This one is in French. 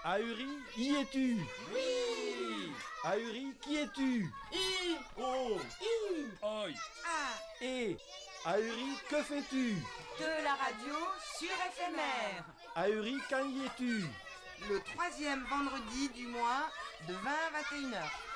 Ahuri, y es-tu? Oui. Ahuri, qui es-tu? I. Oh. I. Oi. A. Et Ahuri, que fais-tu? De la radio sur éphémère. Ahuri, quand y es-tu? Le troisième vendredi du mois de 20 à 21h.